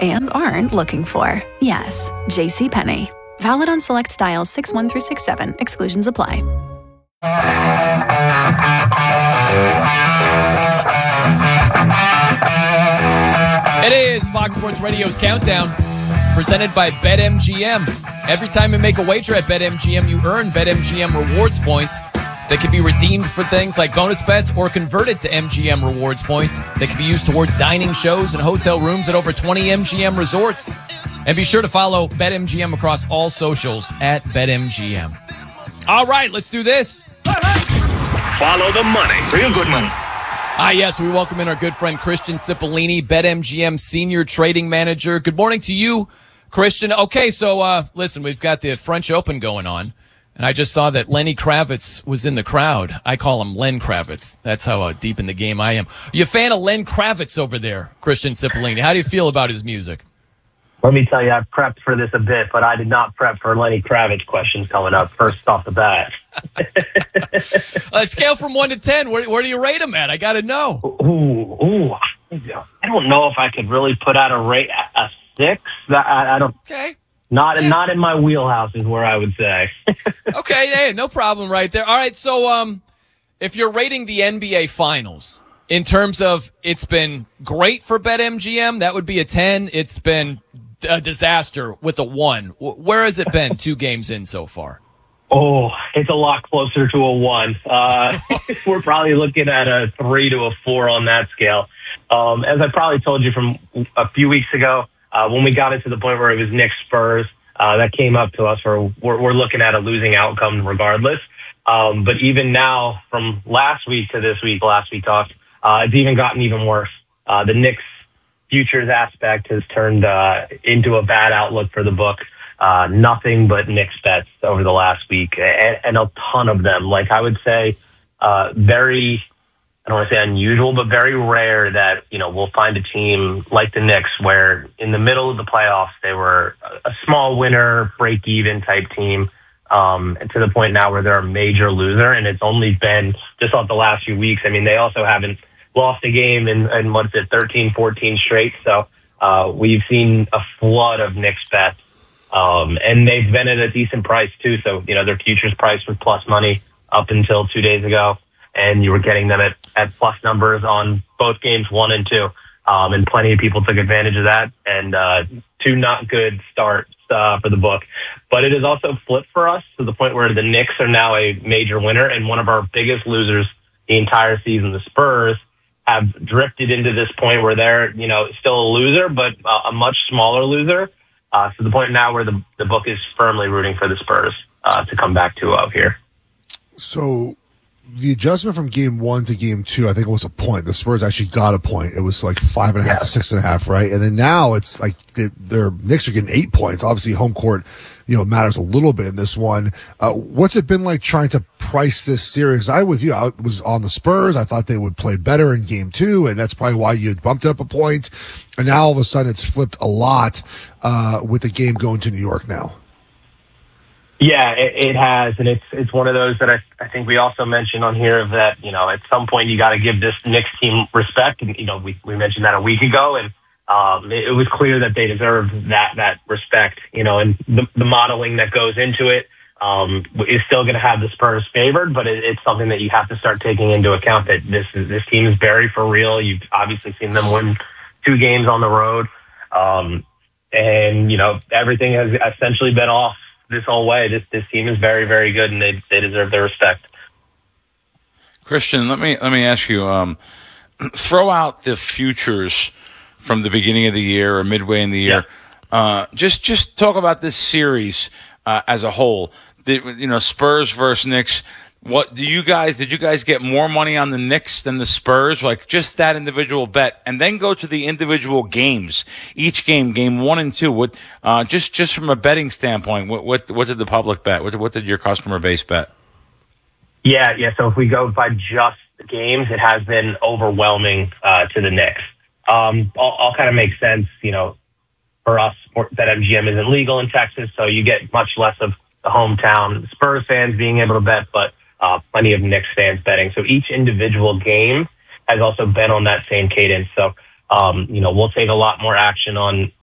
and aren't looking for. Yes, JCPenney. Valid on select styles 6-1 through 6-7. Exclusions apply. It is Fox Sports Radio's Countdown, presented by BetMGM. Every time you make a wager at BetMGM, you earn BetMGM rewards points that can be redeemed for things like bonus bets or converted to MGM rewards points that can be used towards dining shows and hotel rooms at over 20 MGM resorts. And be sure to follow BetMGM across all socials at BetMGM. All right, let's do this. Follow the money. Real good money. Yes, we welcome in our good friend Christian Cipollini, BetMGM Senior Trading Manager. Good morning to you, Christian. Okay, so listen, we've got the French Open going on, and I just saw that Lenny Kravitz was in the crowd. I call him Len Kravitz. That's how deep in the game I am. Are you a fan of Len Kravitz over there, Christian Cipollini? How do you feel about his music? Let me tell you, I prepped for this a bit, but I did not prep for Lenny Kravitz questions coming up first off the bat. Scale from 1 to 10, where do you rate him at? I got to know. Ooh, I don't know if I could really put out a 6. I don't. Okay. Not in my wheelhouse is where I would say. Okay, hey, no problem right there. All right, so if you're rating the NBA Finals in terms of it's been great for BetMGM, that would be a 10. It's been a disaster with a 1. Where has it been 2 games in so far? Oh, it's a lot closer to a 1. We're probably looking at a 3 to a 4 on that scale. As I probably told you from a few weeks ago, when we got into the point where it was Knicks Spurs, that came up to us where we're looking at a losing outcome regardless. But even now, from last week to this week, last we talked, it's even gotten even worse. The Knicks futures aspect has turned into a bad outlook for the book. Nothing but Knicks bets over the last week, and a ton of them. Like I would say, very, I don't want to say unusual, but very rare that, we'll find a team like the Knicks where in the middle of the playoffs, they were a small winner, break even type team, to the point now where they're a major loser. And it's only been just off the last few weeks. I mean, they also haven't lost a game in 13, 14 straight. So, we've seen a flood of Knicks bets. And they've been at a decent price too. So, their futures price was plus money up until 2 days ago. And you were getting them at plus numbers on both games 1 and 2. And plenty of people took advantage of that. And, 2 not good starts, for the book. But it has also flipped for us to the point where the Knicks are now a major winner, and one of our biggest losers the entire season, the Spurs, have drifted into this point where they're, still a loser, but a much smaller loser. To the point now where the book is firmly rooting for the Spurs to come back 2-0 here. So the adjustment from game 1 to game 2, I think it was a point. The Spurs actually got a point. It was like 5.5 to 6.5, right? And then now it's like their Knicks are getting 8 points. Obviously, home court, matters a little bit in this one. What's it been like trying to price this series? I was on the Spurs. I thought they would play better in game 2, and that's probably why you had bumped it up a point. And now all of a sudden it's flipped a lot with the game going to New York now. Yeah, it has, and it's one of those that I think we also mentioned on here that, at some point you got to give this Knicks team respect, and we mentioned that a week ago, and it was clear that they deserved that respect, and the modeling that goes into it is still going to have the Spurs favored, but it's something that you have to start taking into account that this team is very for real. You've obviously seen them win 2 games on the road, and everything has essentially been off this whole way. This team is very, very good, and they deserve their respect. Christian, let me ask you, throw out the futures from the beginning of the year or midway in the year. Yeah. Just talk about this series as a whole. Spurs versus Knicks. What did you guys get more money on the Knicks than the Spurs? Like just that individual bet, and then go to the individual games. Each game 1 and 2. What just from a betting standpoint, what did the public bet? What did your customer base bet? Yeah. So if we go by just the games, it has been overwhelming to the Knicks. All kind of makes sense. For us, BetMGM isn't legal in Texas, so you get much less of the hometown Spurs fans being able to bet, but plenty of Knicks fans betting. So each individual game has also been on that same cadence. So, we'll take a lot more action on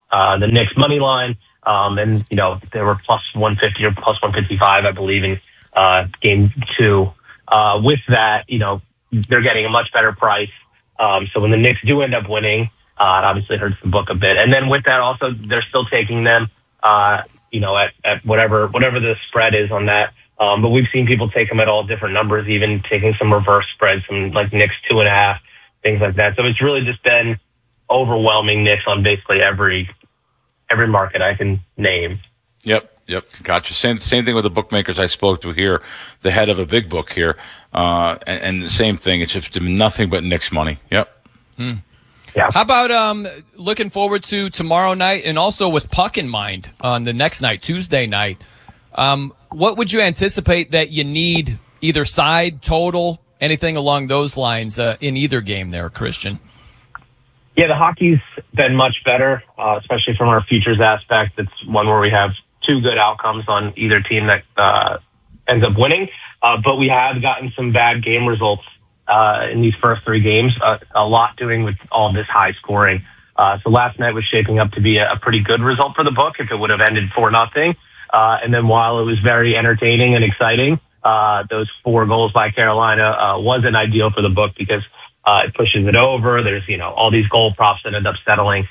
the Knicks money line. And, they were plus 150 or plus 155, I believe, in game 2. With that, they're getting a much better price. So when the Knicks do end up winning, it obviously hurts the book a bit. And then with that also, they're still taking them, at whatever the spread is on that. But we've seen people take them at all different numbers, even taking some reverse spreads, some like Knicks 2.5, things like that. So it's really just been overwhelming Knicks on basically every market I can name. Yep. Gotcha. Same thing with the bookmakers I spoke to here, the head of a big book here, and the same thing. It's just been nothing but Knicks money. Yep. Yeah. How about looking forward to tomorrow night, and also with puck in mind on the next night, Tuesday night? What would you anticipate that you need, either side, total, anything along those lines in either game there, Christian? Yeah, the hockey's been much better, especially from our futures aspect. It's one where we have 2 good outcomes on either team that ends up winning. But we have gotten some bad game results in these first 3 games, a lot doing with all this high scoring. So last night was shaping up to be a pretty good result for the book if it would have ended 4-0. And then while it was very entertaining and exciting, those 4 goals by Carolina wasn't ideal for the book because it pushes it over. There's, all these goal props that end up settling.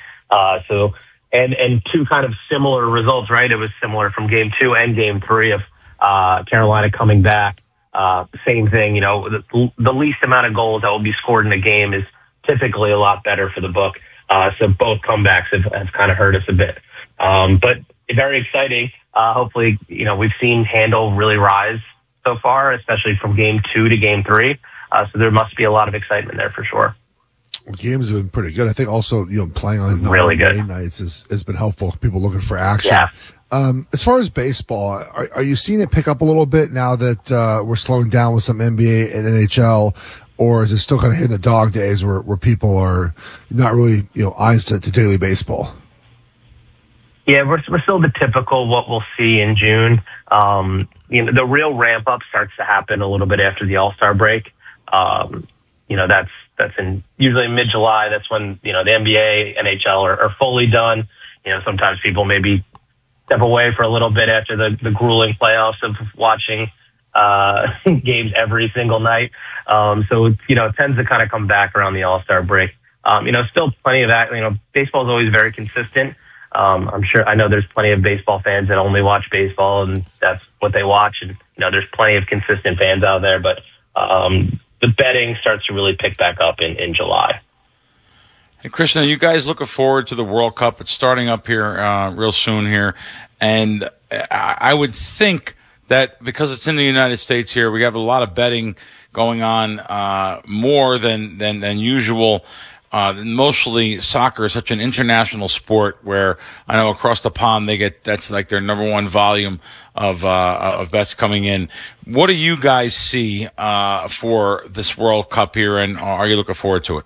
And 2 kind of similar results, right? It was similar from game 2 and game 3 of Carolina coming back. Same thing, the least amount of goals that will be scored in a game is typically a lot better for the book. So both comebacks have kind of hurt us a bit. But very exciting. Hopefully, we've seen handle really rise so far, especially from game 2 to game 3. So there must be a lot of excitement there for sure. Games have been pretty good. I think also, playing on really good nights has been helpful. People looking for action. Yeah. As far as baseball, are you seeing it pick up a little bit now that we're slowing down with some NBA and NHL, or is it still kind of hitting the dog days where people are not really eyes to daily baseball? Yeah, we're still the typical what we'll see in June. The real ramp up starts to happen a little bit after the All-Star break. That's in usually mid-July. That's when, the NBA, NHL are fully done. Sometimes people maybe step away for a little bit after the grueling playoffs of watching games every single night. So, it tends to kind of come back around the All-Star break. Still plenty of that. Baseball is always very consistent. I know there's plenty of baseball fans that only watch baseball and that's what they watch. And, there's plenty of consistent fans out there, but, the betting starts to really pick back up in July. And Christian, are you guys looking forward to the World Cup? It's starting up here real soon here. And I would think that because it's in the United States here, we have a lot of betting going on more than usual. Mostly soccer is such an international sport where I know across the pond that's like their number 1 volume of bets coming in. What do you guys see for this World Cup here, and are you looking forward to it?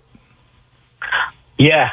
Yeah.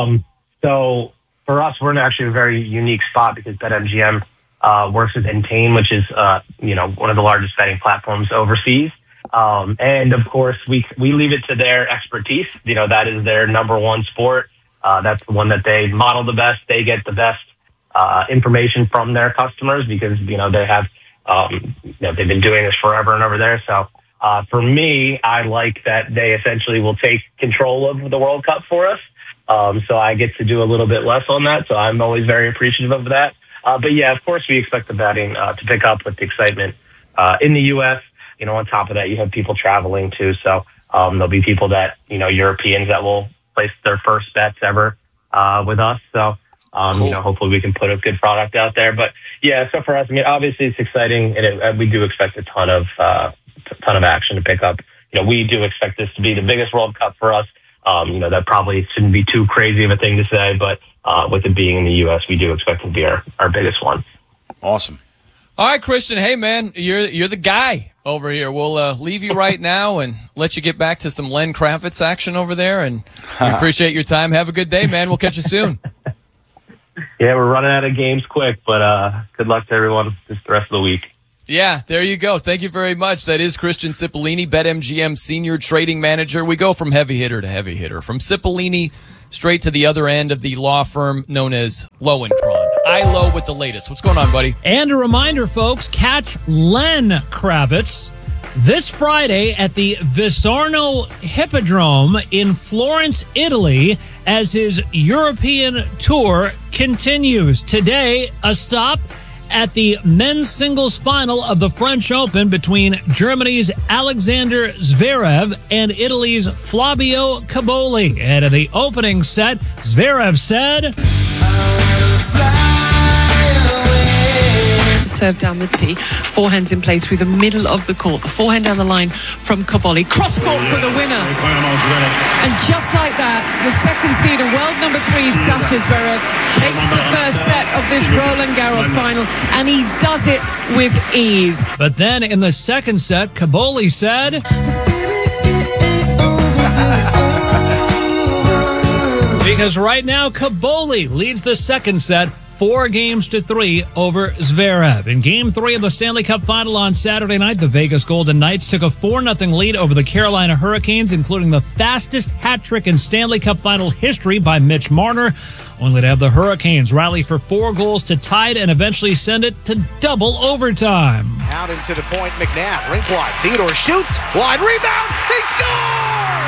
So for us, we're in actually a very unique spot because BetMGM works with Entain, which is one of the largest betting platforms overseas. And of course, we leave it to their expertise. That is their number 1 sport. That's the one that they model the best. They get the best information from their customers because they have they've been doing this forever and over there. So for me, I like that they essentially will take control of the World Cup for us. So I get to do a little bit less on that. So I'm always very appreciative of that. But yeah, of course, we expect the betting to pick up with the excitement in the U.S. On top of that, you have people traveling too. So there'll be people that, Europeans that will place their first bets ever with us. So, cool. Hopefully we can put a good product out there. But yeah, so for us, obviously it's exciting and we do expect a ton of action to pick up. We do expect this to be the biggest World Cup for us. That probably shouldn't be too crazy of a thing to say, but with it being in the U.S., we do expect it to be our biggest one. Awesome. All right, Christian. Hey, man, you're the guy over here. We'll leave you right now and let you get back to some Len Kravitz action over there. And we appreciate your time. Have a good day, man. We'll catch you soon. Yeah, we're running out of games quick, but good luck to everyone just the rest of the week. Yeah, there you go. Thank you very much. That is Christian Cipollini, BetMGM Senior Trading Manager. We go from heavy hitter to heavy hitter, from Cipollini straight to the other end of the law firm known as Lowenthron. Ilo with the latest. What's going on, buddy? And a reminder, folks, catch Len Kravitz this Friday at the Visarno Hippodrome in Florence, Italy, as his European tour continues. Today, a stop at the men's singles final of the French Open between Germany's Alexander Zverev and Italy's Flavio Caboli. And in the opening set, Zverev said, serve down the tee, forehands in play through the middle of the court, the forehand down the line from Caboli, cross court for the winner. And just like that, the second seed and world number 3 Sasha Zverev takes the first set of this Roland Garros final, and he does it with ease. But then in the second set, Caboli said, because right now Caboli leads the second set 4-3 over Zverev. In Game 3 of the Stanley Cup Final on Saturday night, the Vegas Golden Knights took a 4-0 lead over the Carolina Hurricanes, including the fastest hat trick in Stanley Cup Final history by Mitch Marner, only to have the Hurricanes rally for 4 goals to tie it and eventually send it to double overtime. Out into the point, McNabb, rink wide. Theodore shoots, wide rebound, they score!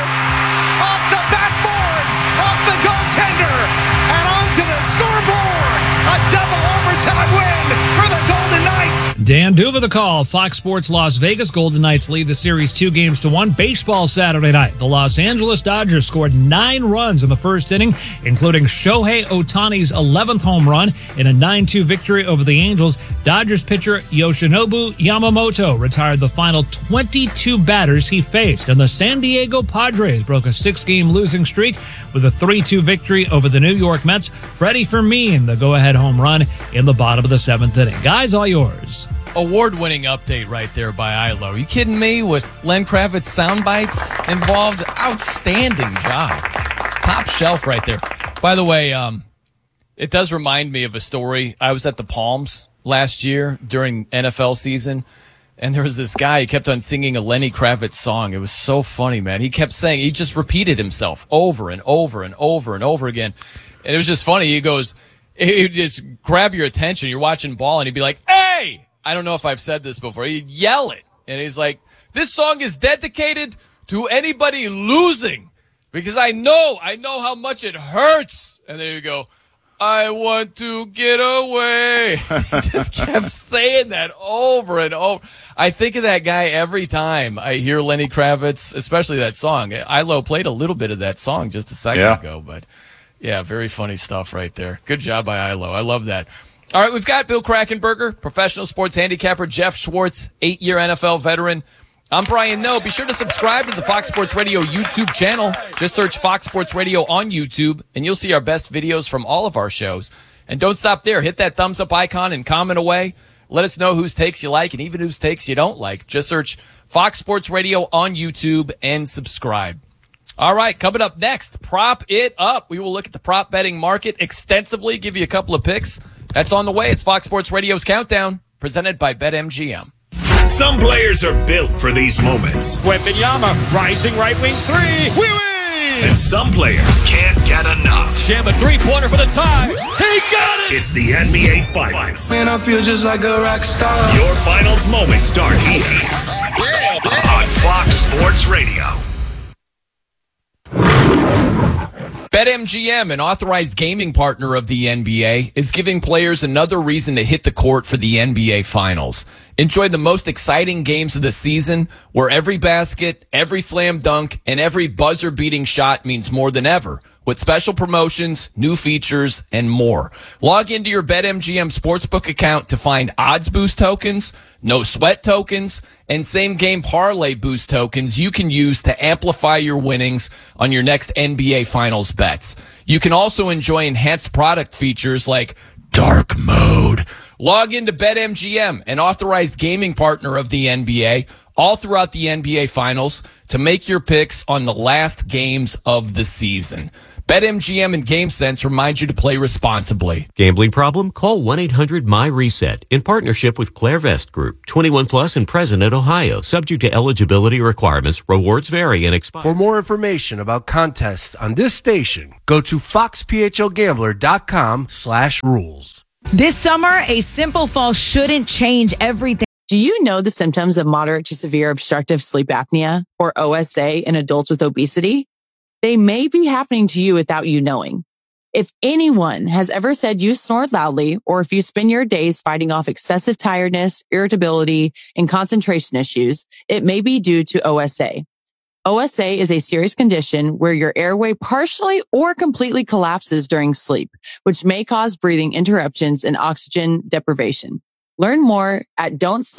Off the backboards, off the goaltender, and onto the scoreboard! A double overtime win for the Golden Knights. Dan Duva the call. Fox Sports Las Vegas Golden Knights lead the series 2-1. Baseball Saturday night. The Los Angeles Dodgers scored 9 runs in the first inning, including Shohei Ohtani's 11th home run in a 9-2 victory over the Angels. Dodgers pitcher Yoshinobu Yamamoto retired the final 22 batters he faced. And the San Diego Padres broke a 6-game losing streak with a 3-2 victory over the New York Mets. Freddie Fermin, the go-ahead home run in the bottom of the 7th inning. Guys, all yours. Award-winning update right there by Ilo. Are you kidding me? With Len Kravitz sound bites involved? Outstanding job. Top shelf right there. By the way, it does remind me of a story. I was at the Palms last year during NFL season, and there was this guy, he kept on singing a Lenny Kravitz song. It was so funny, man. He kept saying, he just repeated himself over and over and over and over again. And it was just funny. He goes, he'd just grab your attention. You're watching ball, and he'd be like, hey! I don't know if I've said this before. He'd yell it. And he's like, this song is dedicated to anybody losing because I know how much it hurts. And then he'd go, I want to get away. He just kept saying that over and over. I think of that guy every time I hear Lenny Kravitz, especially that song. Ilo played a little bit of that song just a second ago, but yeah, very funny stuff right there. Good job by Ilo. I love that. All right, we've got Bill Krackomberger, professional sports handicapper, Jeff Schwartz, 8-year NFL veteran. I'm Brian Noe. Be sure to subscribe to the Fox Sports Radio YouTube channel. Just search Fox Sports Radio on YouTube, and you'll see our best videos from all of our shows. And don't stop there. Hit that thumbs up icon and comment away. Let us know whose takes you like and even whose takes you don't like. Just search Fox Sports Radio on YouTube and subscribe. All right, coming up next, Prop It Up. We will look at the prop betting market extensively, give you a couple of picks. That's on the way. It's Fox Sports Radio's Countdown, presented by BetMGM. Some players are built for these moments. Wembanyama, rising right wing 3. We win! And some players can't get enough. Jam a 3-pointer for the tie. He got it! It's the NBA Finals. Man, I feel just like a rock star. Your finals moments start here on Fox Sports Radio. BetMGM, an authorized gaming partner of the NBA, is giving players another reason to hit the court for the NBA Finals. Enjoy the most exciting games of the season, where every basket, every slam dunk, and every buzzer-beating shot means more than ever, with special promotions, new features, and more. Log into your BetMGM Sportsbook account to find odds boost tokens, no sweat tokens, and same game parlay boost tokens you can use to amplify your winnings on your next NBA Finals bets. You can also enjoy enhanced product features like dark mode. Log into BetMGM, an authorized gaming partner of the NBA, all throughout the NBA Finals to make your picks on the last games of the season. BetMGM and GameSense remind you to play responsibly. Gambling problem? Call 1-800-MY-RESET in partnership with Clairvest Group. 21 plus in President, Ohio. Subject to eligibility requirements. Rewards vary and expire. For more information about contests on this station, go to foxphlgambler.com/rules. This summer, a simple fall shouldn't change everything. Do you know the symptoms of moderate to severe obstructive sleep apnea, or OSA, in adults with obesity? They may be happening to you without you knowing. If anyone has ever said you snore loudly, or if you spend your days fighting off excessive tiredness, irritability, and concentration issues, it may be due to OSA. OSA is a serious condition where your airway partially or completely collapses during sleep, which may cause breathing interruptions and oxygen deprivation. Learn more at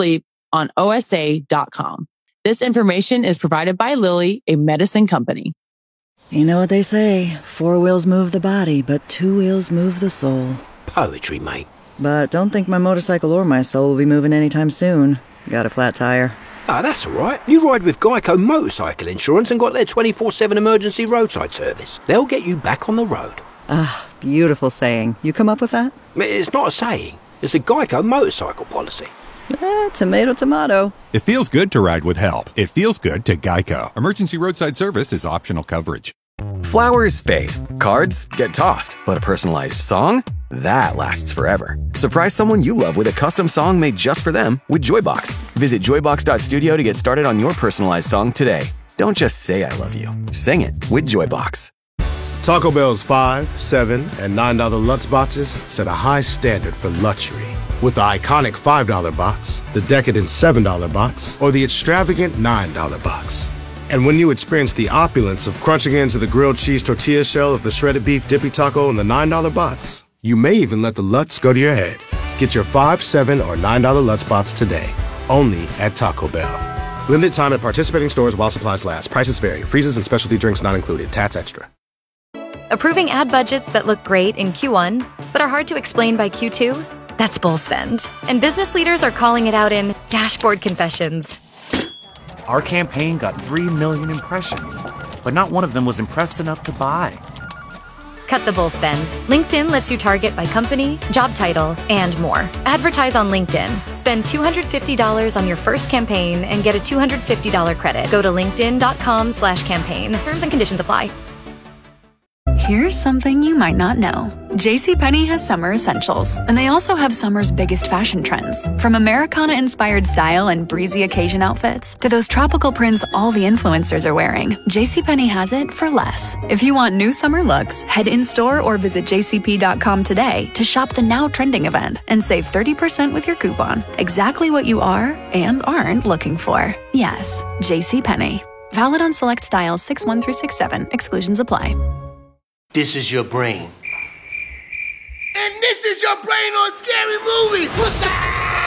don'tsleeponosa.com. This information is provided by Lilly, a medicine company. You know what they say, 4 wheels move the body, but 2 wheels move the soul. Poetry, mate. But don't think my motorcycle or my soul will be moving anytime soon. Got a flat tire. Ah, that's all right. You ride with Geico Motorcycle Insurance and got their 24/7 emergency roadside service. They'll get you back on the road. Ah, beautiful saying. You come up with that? It's not a saying. It's a Geico motorcycle policy. Tomato, tomato. It feels good to ride with help. It feels good to Geico. Emergency roadside service is optional coverage. Flowers fade, cards get tossed, but a personalized song? That lasts forever. Surprise someone you love with a custom song made just for them with Joybox. Visit joybox.studio to get started on your personalized song today. Don't just say I love you. Sing it with Joybox. Taco Bell's $5, $7, and $9 Lutz boxes set a high standard for luxury. With the iconic $5 box, the decadent $7 box, or the extravagant $9 box. And when you experience the opulence of crunching into the grilled cheese tortilla shell of the shredded beef dippy taco in the $9 box, you may even let the Lutz go to your head. Get your $5, $7, or $9 Lutz box today, only at Taco Bell. Limited time at participating stores while supplies last. Prices vary. Freezes and specialty drinks not included. Tats extra. Approving ad budgets that look great in Q1, but are hard to explain by Q2? That's bull spend. And business leaders are calling it out in dashboard confessions. Our campaign got 3 million impressions, but not one of them was impressed enough to buy. Cut the bull spend. LinkedIn lets you target by company, job title, and more. Advertise on LinkedIn. Spend $250 on your first campaign and get a $250 credit. Go to linkedin.com/campaign. Terms and conditions apply. Here's something you might not know. JCPenney has summer essentials, and they also have summer's biggest fashion trends. From Americana-inspired style and breezy occasion outfits to those tropical prints all the influencers are wearing, JCPenney has it for less. If you want new summer looks, head in-store or visit jcp.com today to shop the now trending event and save 30% with your coupon. Exactly what you are and aren't looking for. Yes, JCPenney. Valid on select styles 6-1 through 6-7. Exclusions apply. This is your brain. And this is your brain on Scary Movie. What's up?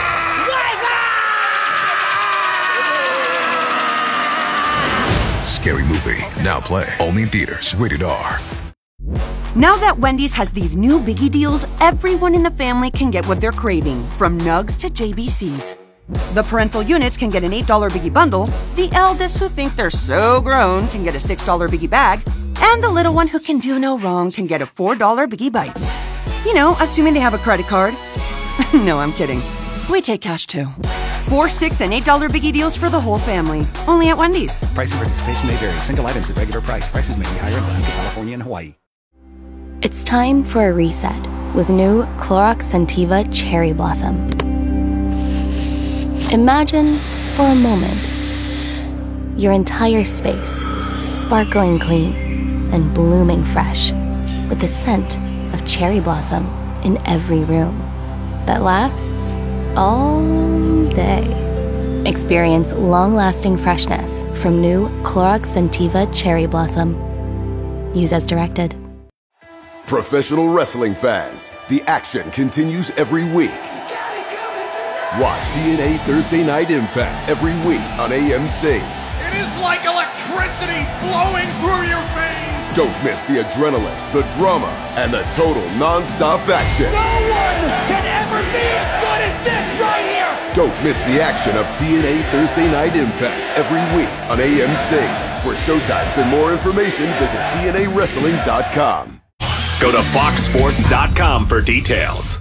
Scary Movie. Now play. Only in theaters. Rated R. Now that Wendy's has these new biggie deals, everyone in the family can get what they're craving, from nugs to JBCs. The parental units can get an $8 biggie bundle, the eldest who think they're so grown can get a $6 biggie bag, and the little one who can do no wrong can get a $4 Biggie Bites. You know, assuming they have a credit card. No, I'm kidding. We take cash too. 4, $6, and $8 Biggie deals for the whole family. Only at Wendy's. Price and participation may vary. Single items at regular price. Prices may be higher in Alaska, California, and Hawaii. It's time for a reset with new Clorox Scentiva Cherry Blossom. Imagine, for a moment, your entire space sparkling clean and blooming fresh, with the scent of cherry blossom in every room that lasts all day. Experience long-lasting freshness from new Clorox Scentiva Cherry Blossom. Use as directed. Professional wrestling fans, the action continues every week. Watch TNA Thursday Night Impact every week on AMC. It is like electricity flowing through your veins. Don't miss the adrenaline, the drama, and the total non-stop action. No one can ever be as good as this right here. Don't miss the action of TNA Thursday Night Impact every week on AMC. For showtimes and more information, visit TNAWrestling.com. Go to FoxSports.com for details.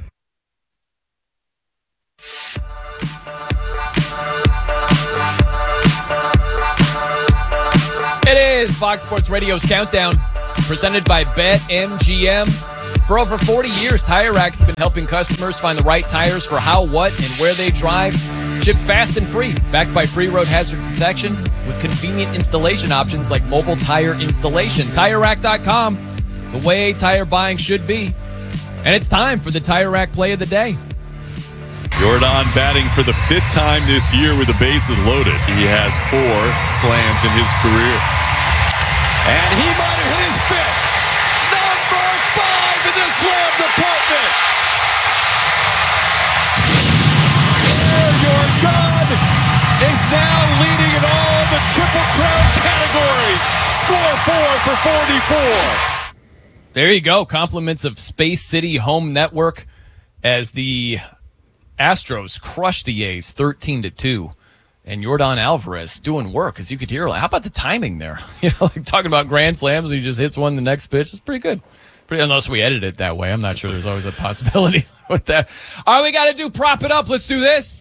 It is Fox Sports Radio's Countdown, presented by BetMGM. For over 40 years, Tire Rack's been helping customers find the right tires for how, what, and where they drive. Shipped fast and free, backed by free road hazard protection with convenient installation options like mobile tire installation. TireRack.com, the way tire buying should be. And it's time for the Tire Rack Play of the Day. Jordan batting for the 5th time this year with the bases loaded. He has 4 slams in his career. And he might have hit his 5th. Number 5 in the slam department. Jordan is now leading in all the Triple Crown categories. Score 4 for 44. There you go. Compliments of Space City Home Network as the Astros crushed the A's 13-2. And Yordan Alvarez doing work, as you could hear. Like, how about the timing there? You know, like talking about grand slams, and he just hits one the next pitch. It's pretty good. Unless we edit it that way. I'm not sure. There's always a possibility with that. All right, we got to do Prop It Up. Let's do this.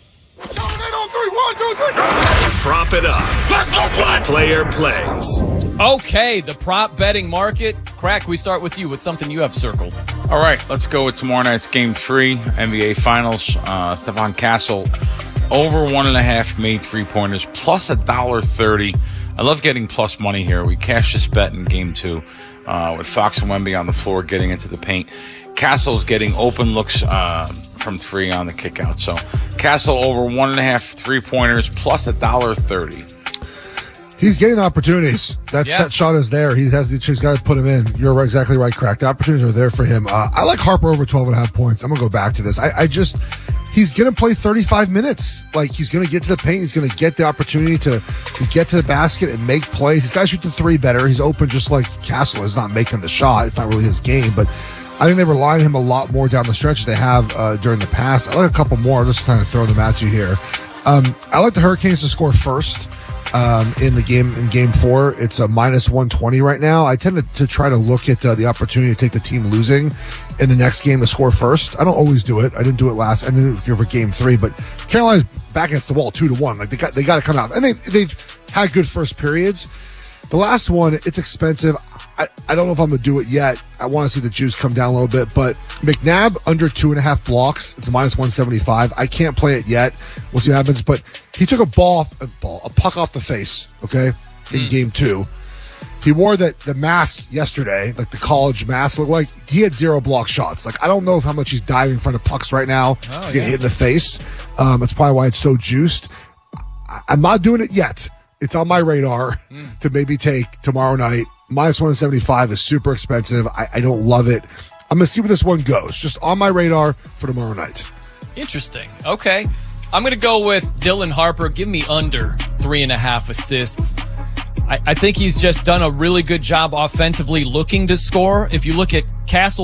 Prop it up. Let's go play. Player plays. Okay, the prop betting market. Crack, we start with you. What's something you have circled? All right, let's go with tomorrow night's Game 3, NBA Finals. Stephon Castle, over 1.5 made three-pointers, plus $1.30. I love getting plus money here. We cashed this bet in Game 2 with Fox and Wemby on the floor getting into the paint. Castle's getting open looks from 3 on the kickout. So Castle over 1.5 three-pointers, plus $1.30. He's getting opportunities. That set shot is there. He's got to put him in. You're exactly right, Crack. The opportunities are there for him. I like Harper over 12.5 points. I'm going to go back to this. He's going to play 35 minutes. Like, he's going to get to the paint. He's going to get the opportunity to get to the basket and make plays. He's got to shoot the 3 better. He's open just like Castle is not making the shot. It's not really his game, but I think they rely on him a lot more down the stretch they have during the past. I like a couple more. I'm just kind of throwing them at you here. I like the Hurricanes to score first. In game 4, it's a minus 120 right now. I tend to try to look at the opportunity to take the team losing in the next game to score first. I don't always do it. I didn't do it I didn't do it for Game 3, but Carolina's back against the wall 2-1. Like they got to come out, and they've had good first periods. The last one, it's expensive. I don't know if I'm going to do it yet. I want to see the juice come down a little bit, but McNabb under 2.5 blocks. It's minus 175. I can't play it yet. We'll see what happens, but he took a puck off the face, okay, in Game 2. He wore the mask yesterday, like the college mask looked like. He had 0 block shots. Like, I don't know how much he's diving in front of pucks right now to get hit in the face. That's probably why it's so juiced. I'm not doing it yet. It's on my radar to maybe take tomorrow night. Minus 175 is super expensive. I don't love it. I'm going to see where this one goes. Just on my radar for tomorrow night. Interesting. Okay. I'm going to go with Dylan Harper. Give me under 3.5 assists. I think he's just done a really good job offensively looking to score. If you look at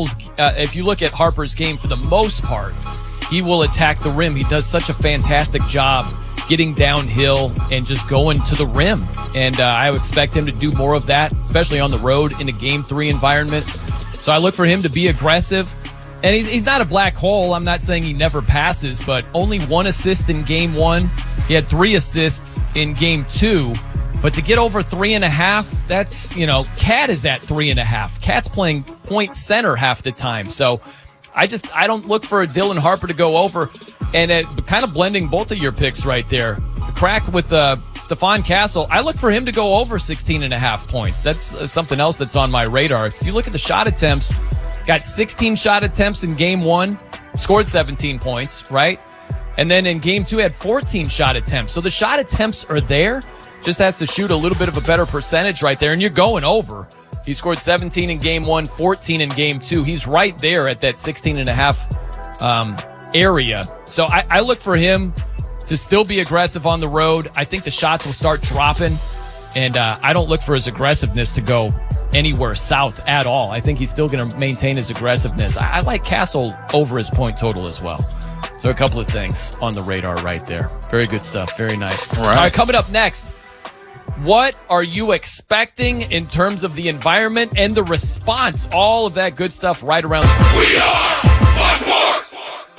Harper's game, for the most part, he will attack the rim. He does such a fantastic job getting downhill and just going to the rim. And I would expect him to do more of that, especially on the road in a Game 3 environment. So I look for him to be aggressive. And he's not a black hole. I'm not saying he never passes, but only 1 assist in Game 1. He had 3 assists in Game 2. But to get over 3.5, that's, Cat is at 3.5. Cat's playing point center half the time. So I don't look for a Dylan Harper to go over. And kind of blending both of your picks right there. The Crack with Stephon Castle, I look for him to go over 16.5 points. That's something else that's on my radar. If you look at the shot attempts, got 16 shot attempts in Game 1, scored 17 points, right? And then in Game 2 had 14 shot attempts. So the shot attempts are there. Just has to shoot a little bit of a better percentage right there, and you're going over. He scored 17 in Game 1, 14 in Game 2. He's right there at that 16.5 area. So I look for him to still be aggressive on the road. I think the shots will start dropping, and I don't look for his aggressiveness to go anywhere south at all. I think he's still going to maintain his aggressiveness. I like Castle over his point total as well. So a couple of things on the radar right there. Very good stuff. Very nice. All right, coming up next, What are you expecting in terms of the environment and the response? All of that good stuff right around. We are Fox Sports!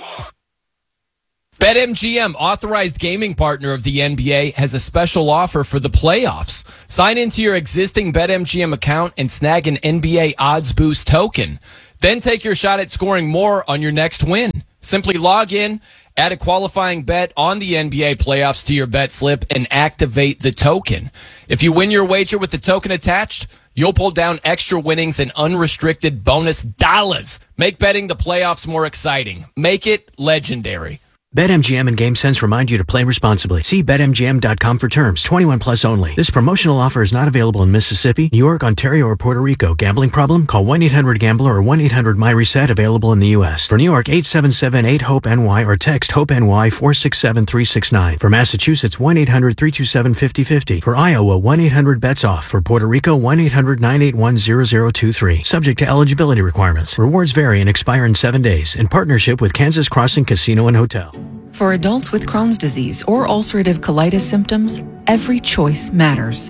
BetMGM, authorized gaming partner of the NBA, has a special offer for the playoffs. Sign into your existing BetMGM account and snag an NBA Odds Boost token. Then take your shot at scoring more on your next win. Simply log in, add a qualifying bet on the NBA playoffs to your bet slip, and activate the token. If you win your wager with the token attached, you'll pull down extra winnings and unrestricted bonus dollars. Make betting the playoffs more exciting. Make it legendary. BetMGM and GameSense remind you to play responsibly. See BetMGM.com for terms. 21 plus only. This promotional offer is not available in Mississippi, New York, Ontario, or Puerto Rico. Gambling problem? Call 1-800-GAMBLER or 1-800-MyReset. Available in the U.S. For New York, 877-8-HOPE-NY or text HOPE-NY 467-369. For Massachusetts, 1-800-327-5050. For Iowa, 1-800-BETS-OFF. For Puerto Rico, 1-800-981-0023. Subject to eligibility requirements. Rewards vary and expire in 7 days. In partnership with Kansas Crossing Casino and Hotel. For adults with Crohn's disease or ulcerative colitis symptoms, every choice matters.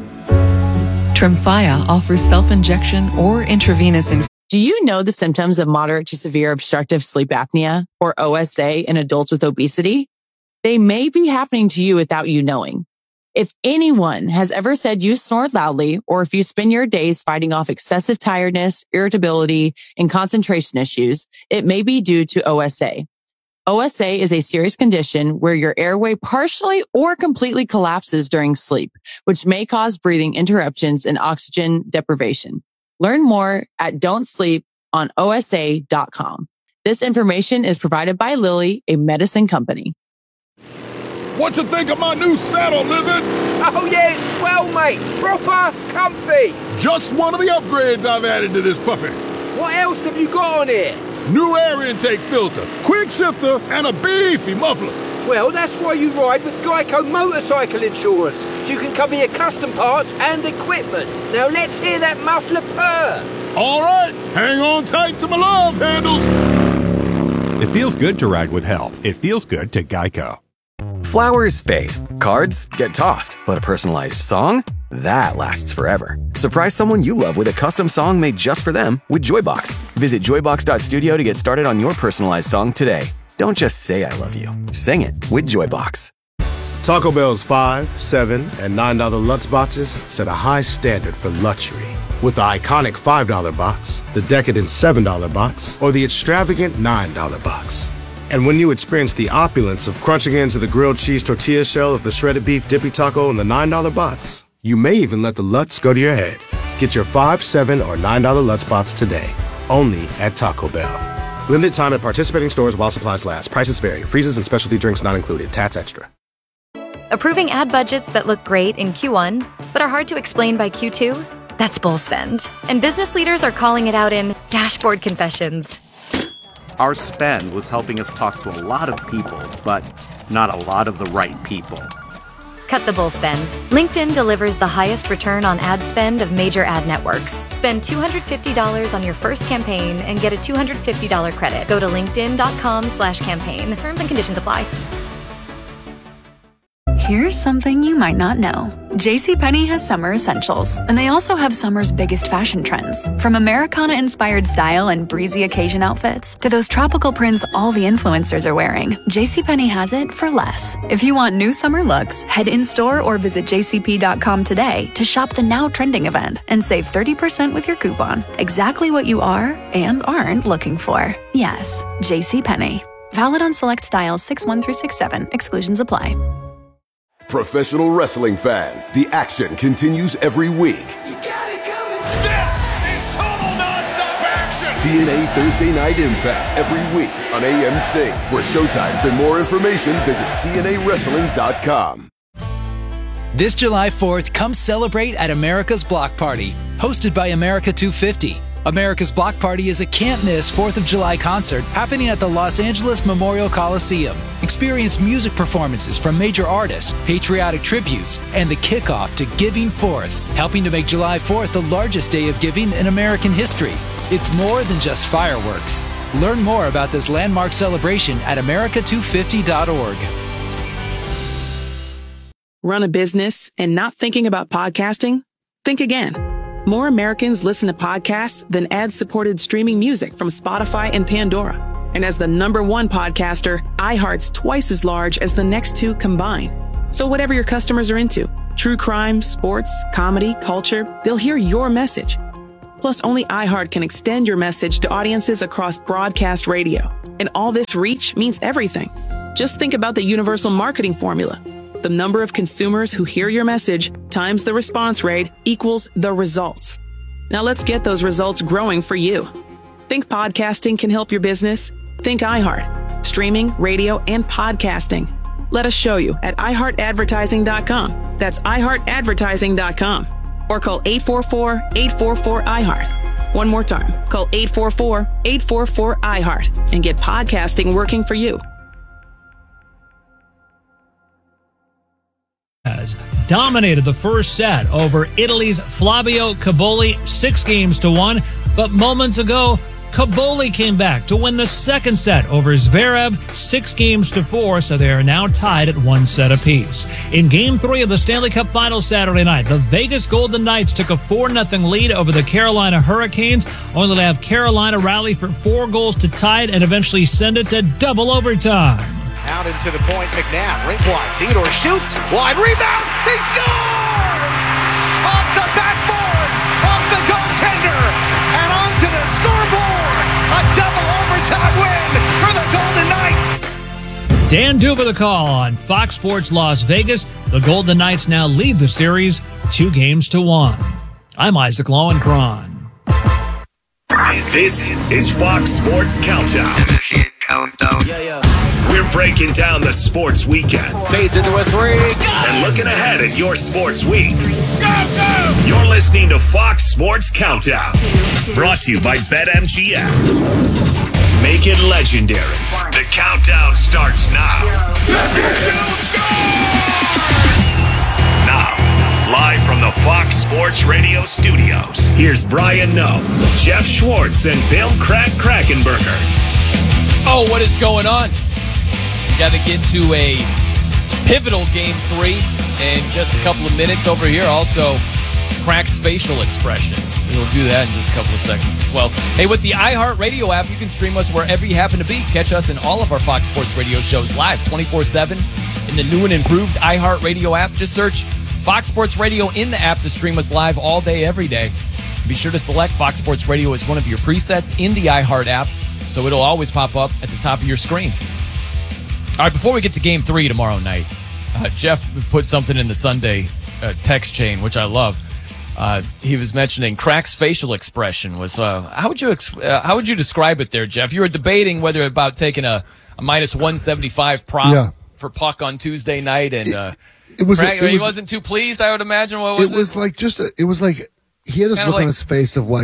Tremfya offers self-injection or intravenous infusion. Do you know the symptoms of moderate to severe obstructive sleep apnea, or OSA, in adults with obesity? They may be happening to you without you knowing. If anyone has ever said you snore loudly, or if you spend your days fighting off excessive tiredness, irritability, and concentration issues, it may be due to OSA. OSA is a serious condition where your airway partially or completely collapses during sleep, which may cause breathing interruptions and oxygen deprivation. Learn more at don'tsleeponosa.com. This information is provided by Lilly, a medicine company. What you think of my new saddle, Lizard? Oh, yeah, it's swell, mate. Proper comfy. Just one of the upgrades I've added to this puppy. What else have you got on here? New air intake filter, quick shifter, and a beefy muffler. Well, that's why you ride with Geico Motorcycle Insurance, so you can cover your custom parts and equipment. Now let's hear that muffler purr. All right, hang on tight to my love handles. It feels good to ride with help. It feels good to Geico. Flowers fade, cards get tossed, but a personalized song? That lasts forever. Surprise someone you love with a custom song made just for them with Joybox. Visit joybox.studio to get started on your personalized song today. Don't just say I love you. Sing it with Joybox. Taco Bell's $5, $7, and $9 Lutz boxes set a high standard for luxury. With the iconic $5 box, the decadent $7 box, or the extravagant $9 box. And when you experience the opulence of crunching into the grilled cheese tortilla shell of the shredded beef dippy taco in the $9 box, you may even let the Lutz go to your head. Get your $5, $7, or $9 Lutz box today, only at Taco Bell. Limited time at participating stores while supplies last. Prices vary. Freezes and specialty drinks not included. Tats extra. Approving ad budgets that look great in Q1, but are hard to explain by Q2? That's bull spend. And business leaders are calling it out in dashboard confessions. Our spend was helping us talk to a lot of people, but not a lot of the right people. Cut the bull spend. LinkedIn delivers the highest return on ad spend of major ad networks. Spend $250 on your first campaign and get a $250 credit. Go to linkedin.com/campaign. Terms and conditions apply. Here's something you might not know. JCPenney has summer essentials, and they also have summer's biggest fashion trends. From Americana-inspired style and breezy occasion outfits to those tropical prints all the influencers are wearing, JCPenney has it for less. If you want new summer looks, head in-store or visit jcp.com today to shop the now trending event and save 30% with your coupon. Exactly what you are and aren't looking for. Yes, JCPenney. Valid on select styles 6-1 through 6-7. Exclusions apply. Professional wrestling fans, the action continues every week. This is total nonstop action. TNA Thursday Night Impact every week on AMC. For showtimes and more information, visit TNAWrestling.com. This July 4th, come celebrate at America's Block Party, hosted by America 250. America's Block Party is a can't-miss 4th of July concert happening at the Los Angeles Memorial Coliseum. Experience music performances from major artists, patriotic tributes, and the kickoff to Giving Forth, helping to make July 4th the largest day of giving in American history. It's more than just fireworks. Learn more about this landmark celebration at america250.org. run a business, and not thinking about podcasting? Think again. More Americans listen to podcasts than ad-supported streaming music from Spotify and Pandora. And as the #1 podcaster, iHeart's twice as large as the next two combined. So whatever your customers are into, true crime, sports, comedy, culture, they'll hear your message. Plus, only iHeart can extend your message to audiences across broadcast radio. And all this reach means everything. Just think about the universal marketing formula. The number of consumers who hear your message times the response rate equals the results. Now let's get those results growing for you. Think podcasting can help your business? Think iHeart. Streaming, radio, and podcasting. Let us show you at iHeartAdvertising.com. That's iHeartAdvertising.com. Or call 844-844-iHeart. One more time. Call 844-844-iHeart and get podcasting working for you. Has dominated the first set over Italy's Flavio Cobolli 6-1, but moments ago, Cobolli came back to win the second set over Zverev 6-4, so they are now tied at 1 set apiece. In Game 3 of the Stanley Cup Finals Saturday night, the Vegas Golden Knights took a 4-0 lead over the Carolina Hurricanes, only to have Carolina rally for 4 goals to tie it and eventually send it to double overtime. Out into the point, McNabb, rink wide, Theodore shoots, wide rebound, they score! Off the backboards, off the goaltender, and onto the scoreboard! A double overtime win for the Golden Knights! Dan Duva the call on Fox Sports Las Vegas. The Golden Knights now lead the series 2-1. I'm Isaac Lowenkron. This is Fox Sports Countdown. We're breaking down the sports weekend. Fades into a 3. And looking ahead at your sports week. You're listening to Fox Sports Countdown. Brought to you by BetMGM. Make it legendary. The countdown starts now. Now, live from the Fox Sports Radio studios, here's Brian Noe, Jeff Schwartz, and Bill Krakenberger. Oh, what is going on? Got to get to a pivotal Game 3 in just a couple of minutes over here. Also, Crack's facial expressions. We'll do that in just a couple of seconds as well. Hey, with the iHeart Radio app, you can stream us wherever you happen to be. Catch us in all of our Fox Sports Radio shows live 24/7 in the new and improved iHeart Radio app. Just search Fox Sports Radio in the app to stream us live all day, every day. Be sure to select Fox Sports Radio as one of your presets in the iHeart app, so it'll always pop up at the top of your screen. All right, before we get to Game 3 tomorrow night, Jeff put something in the Sunday text chain, which I love. He was mentioning Crack's facial expression was. How would you describe it there, Jeff? You were debating whether about taking a minus 175 prop for puck on Tuesday night, and Crack, he wasn't too pleased. I would imagine. What was it? It was like he had this look on his face of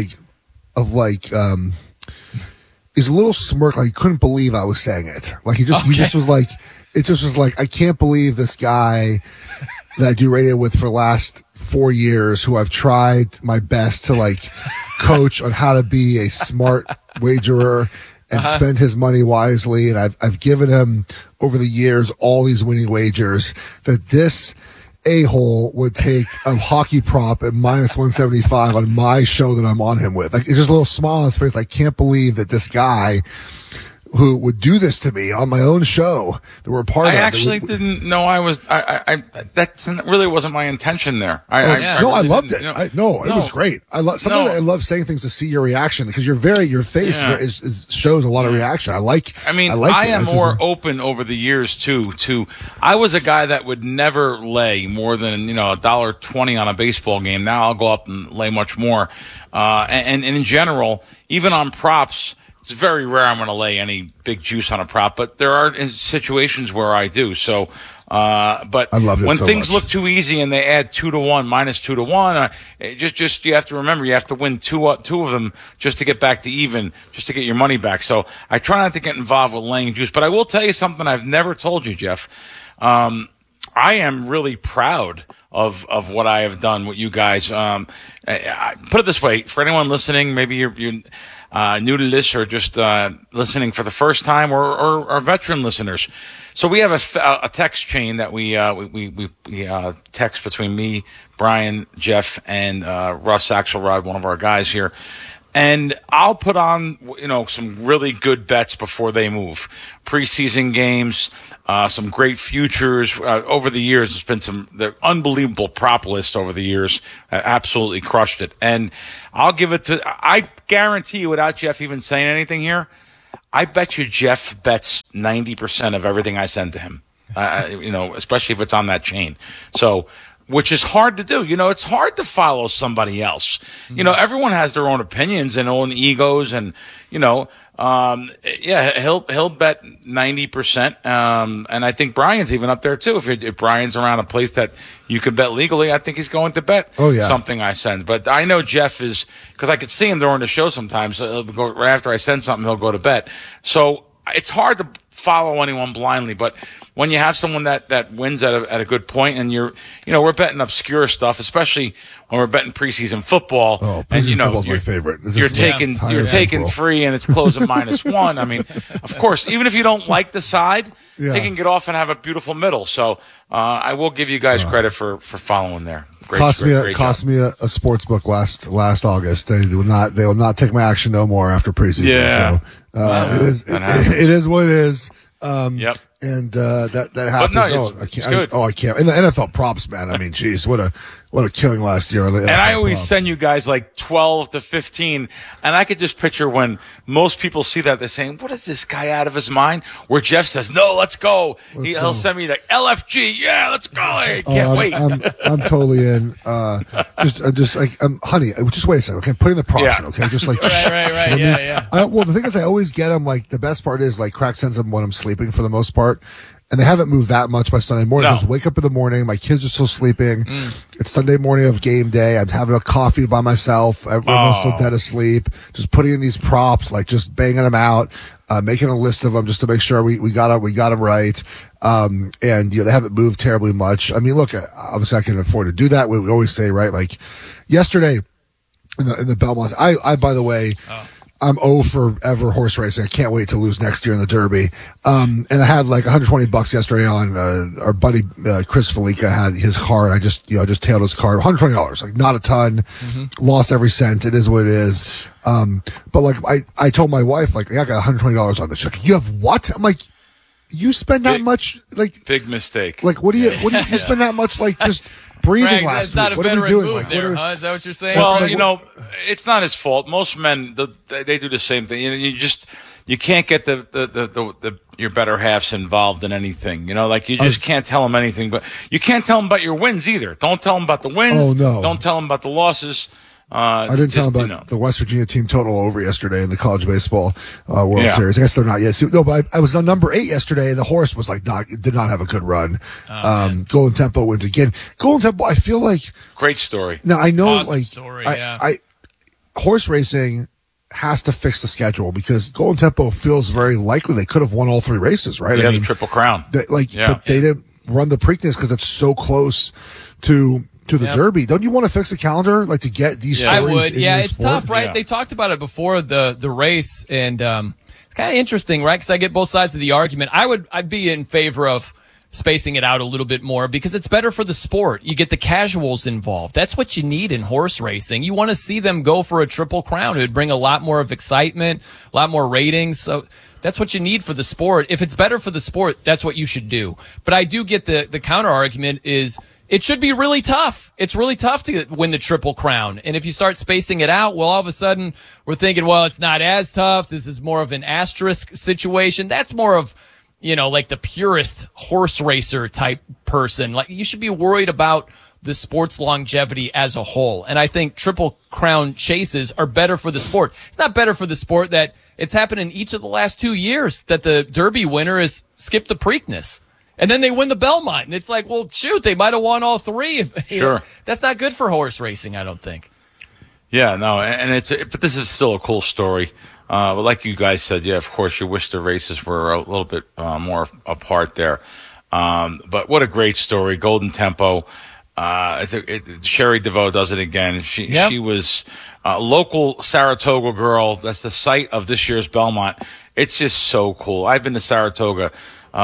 he's a little smirk, like he couldn't believe I was saying it. Like he just was like, it just was like, I can't believe this guy that I do radio with for the last 4 years, who I've tried my best to like coach on how to be a smart wagerer and spend his money wisely. And I've given him over the years all these winning wagers, that this a-hole would take a hockey prop at minus 175 on my show that I'm on him with. Like, it's just a little smile on his face. I can't believe that this guy who would do this to me on my own show that we're a part of. I actually didn't know I was, that really wasn't my intention there. I loved it. It was great. I love saying things to see your reaction, because your face shows a lot of reaction. I am more open over the years too. I was a guy that would never lay more than, $1.20 on a baseball game. Now I'll go up and lay much more. And in general, even on props, it's very rare I'm going to lay any big juice on a prop, but there are situations where I do. So, but I love it when things look too easy and they add 2-1, minus 2-1, just you have to remember, you have to win two of them just to get back to even, just to get your money back. So I try not to get involved with laying juice, but I will tell you something I've never told you, Jeff. I am really proud of what I have done with you guys. I put it this way, for anyone listening, maybe new to this or just listening for the first time, or veteran listeners. So we have a text chain that we text between me, Brian, Jeff, and Russ Axelrod, one of our guys here. And I'll put on, some really good bets before they move. Preseason games, some great futures. Over the years, it's been the unbelievable prop list over the years. Absolutely crushed it. And I'll give it I guarantee you, without Jeff even saying anything here, I bet you Jeff bets 90% of everything I send to him. Especially if it's on that chain. So, which is hard to do. It's hard to follow somebody else. Everyone has their own opinions and own egos, and he'll bet 90%. And I think Brian's even up there too. If Brian's around a place that you can bet legally, I think he's going to bet something I send. But I know Jeff is, because I could see him during the show sometimes. He'll go right after I send something, he'll go to bet. So it's hard to follow anyone blindly, but when you have someone that wins at a good point, and we're betting obscure stuff, especially when we're betting preseason football. Oh, preseason football's my favorite. You're taking 3 and it's closing -1. I mean, of course, even if you don't like the side, they can get off and have a beautiful middle. So I will give you guys credit for following there. Cost me a sports book last August. They will not take my action no more after preseason. Yeah. So it is what it is. Yep. And that happens. But no, I can't. And the NFL props, man. I mean, geez, what a killing last year. And I always send you guys like 12 to 15, and I could just picture when most people see that, they're saying, "What is this guy out of his mind?" Where Jeff says, "No, let's go." He'll send me like LFG. Yeah, let's go. I can't wait. I'm totally in. Just like, honey, just wait a second. Okay, put in the props. Yeah. Okay, just like right. Yeah. Well, the thing is, I always get them. Like the best part is like Crack sends them when I'm sleeping for the most part. And they haven't moved that much by Sunday morning. I just wake up in the morning. My kids are still sleeping. It's Sunday morning of game day. I'm having a coffee by myself. Everyone's still dead asleep. Just putting in these props, like just banging them out, making a list of them just to make sure we got them right. And they haven't moved terribly much. I mean, look, obviously I can afford to do that. We always say, right? Like yesterday in the Belmont, I by the way, I'm 0 for ever horse racing. I can't wait to lose next year in the Derby. And I had like $120 yesterday on, our buddy, Chris Felica had his car, and I just tailed his car. $120, like not a ton, lost every cent. It is what it is. But like I told my wife, like, I got $120 on this. She's like, you have what? I'm like, you spend that much? Like, big mistake. Like, what do you spend that much, like, just breathing Frank, last that's week? not What a are we veteran doing? move Like, there, huh? Is that what you're saying? Well, it's not his fault. Most men, they do the same thing. You can't get your better halves involved in anything. Like you just can't tell them anything. But you can't tell them about your wins either. Don't tell them about the wins. Oh, no. Don't tell them about the losses. I didn't tell them about the West Virginia team total over yesterday in the college baseball World Series. I guess they're not yet. No, but I was on number 8 yesterday, and the horse was like did not have a good run. Golden Tempo wins again. Golden Tempo, I feel like great story. Now I know, awesome like story, I horse racing has to fix the schedule because Golden Tempo feels very likely they could have won all 3 races, right? Yeah, the Triple Crown. But they didn't run the Preakness because it's so close to the Derby. Don't you want to fix the calendar, like to get these stories? I would. Yeah, it's tough, right? Yeah. They talked about it before the race, and it's kind of interesting, right? Because I get both sides of the argument. I'd be in favor of spacing it out a little bit more because it's better for the sport. You get the casuals involved. That's what you need in horse racing. You want to see them go for a Triple Crown. It would bring a lot more of excitement, a lot more ratings. So that's what you need for the sport. If it's better for the sport, that's what you should do. But I do get the counter argument is it should be really tough. It's really tough to win the Triple Crown. And if you start spacing it out, well, all of a sudden we're thinking, well, it's not as tough. This is more of an asterisk situation. That's more of, like the purest horse racer type person. Like you should be worried about the sport's longevity as a whole. And I think Triple Crown chases are better for the sport. It's not better for the sport that it's happened in each of the last 2 years that the Derby winner has skipped the Preakness. And then they win the Belmont. And it's like, well, shoot, they might have won all 3. Sure. That's not good for horse racing, I don't think. Yeah, no, but this is still a cool story. But like you guys said, yeah, of course, you wish the races were a little bit more apart there. But what a great story. Golden Tempo. Sherry DeVoe does it again. She was a local Saratoga girl. That's the site of this year's Belmont. It's just so cool. I've been to Saratoga.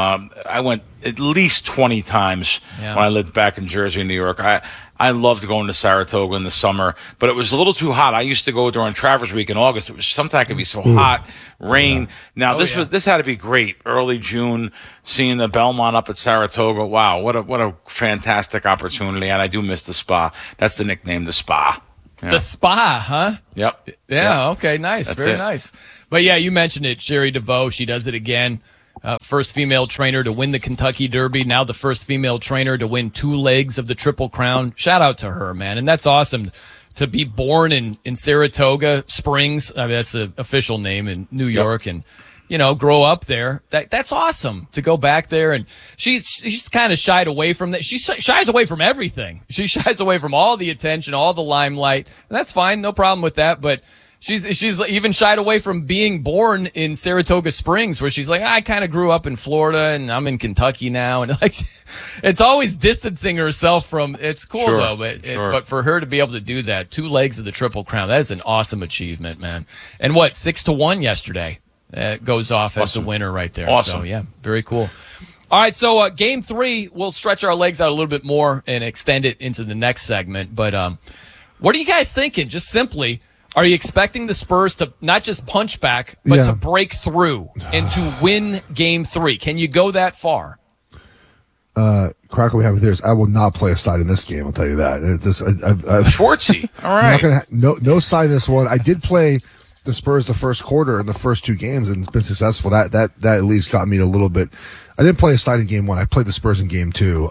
I went at least 20 times when I lived back in Jersey and New York. I loved going to Saratoga in the summer, but it was a little too hot. I used to go during Travers Week in August. It was sometimes it could be so hot, rain. Now this had to be great. Early June, seeing the Belmont up at Saratoga. Wow, what a fantastic opportunity. And I do miss the spa. That's the nickname, the spa. Yeah. The spa, huh? Yep. Yeah. Okay. Nice. That's Very it. nice. But yeah, you mentioned it, Sherry DeVoe. She does it again. First female trainer to win the Kentucky Derby. Now the first female trainer to win 2 legs of the Triple Crown. Shout out to her, man. And that's awesome to be born in Saratoga Springs. I mean, that's the official name in New York. And, grow up there. That's awesome to go back there. And she's kind of shied away from that. She shies away from everything. She shies away from all the attention, all the limelight. And that's fine. No problem with that. But She's even shied away from being born in Saratoga Springs, where she's like, I kind of grew up in Florida and I'm in Kentucky now. And like, it's always distancing herself from, it's cool though, but for her to be able to do that, 2 legs of the Triple Crown, that is an awesome achievement, man. And 6-1 yesterday, goes off as the winner right there. Awesome. So yeah, very cool. All right. So, game 3, we'll stretch our legs out a little bit more and extend it into the next segment. But, what are you guys thinking? Just simply, are you expecting the Spurs to not just punch back, but to break through and to win game 3? Can you go that far? Cracker we have here is I will not play a side in this game. I'll tell you that. Schwartzy. All right. No side in this one. I did play the Spurs the first quarter in the first 2 games and it's been successful. That at least got me a little bit. I didn't play a side in game 1. I played the Spurs in game 2.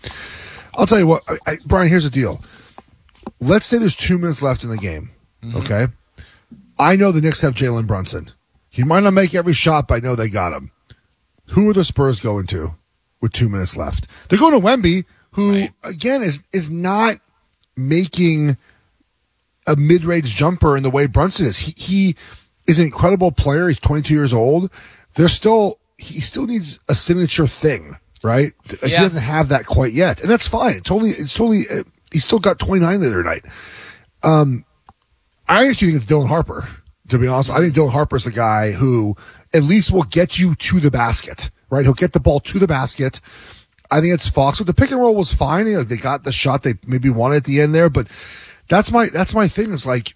I'll tell you what, Brian, here's the deal. Let's say there's 2 minutes left in the game. Okay. I know the Knicks have Jalen Brunson. He might not make every shot, but I know they got him. Who are the Spurs going to with 2 minutes left? They're going to Wemby, who again is not making a mid-range jumper in the way Brunson is. He is an incredible player. He's 22 years old. He still needs a signature thing, right? He doesn't have that quite yet, and that's fine. He still got 29 the other night. I actually think it's Dylan Harper, to be honest. I think Dylan Harper's the guy who at least will get you to the basket, right? He'll get the ball to the basket. I think it's Fox. So the pick and roll was fine. They got the shot they maybe wanted at the end there, but that's my thing. It's like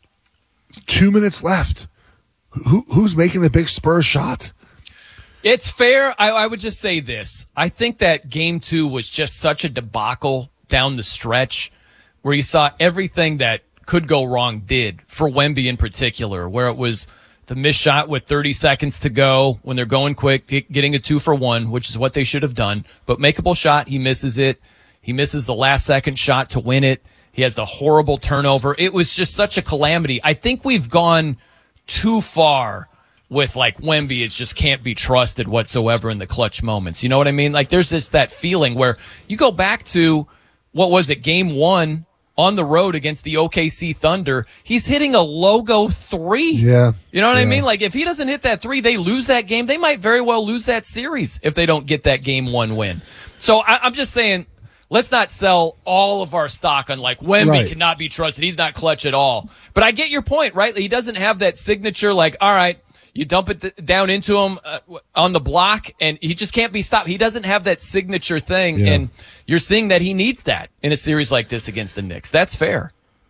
2 minutes left. Who's making the big Spurs shot? It's fair. I would just say this. I think that game 2 was just such a debacle down the stretch where you saw everything that could go wrong did for Wemby in particular, where it was the missed shot with 30 seconds to go when they're going quick, getting a 2-for-1, which is what they should have done. But makeable shot, he misses it. He misses the last second shot to win it. He has the horrible turnover. It was just such a calamity. I think we've gone too far with Wemby. It just can't be trusted whatsoever in the clutch moments. You know what I mean? There's that feeling where you go back to, what was it, game 1 on the road against the OKC Thunder. He's hitting a logo 3. Yeah. You know what I mean? If he doesn't hit that 3, they lose that game. They might very well lose that series if they don't get that game 1 win. So I'm just saying, let's not sell all of our stock on Wemby cannot be trusted. He's not clutch at all. But I get your point, right? He doesn't have that signature, all right, you dump it down into him on the block, and he just can't be stopped. He doesn't have that signature thing, and you're seeing that he needs that in a series like this against the Knicks. That's fair.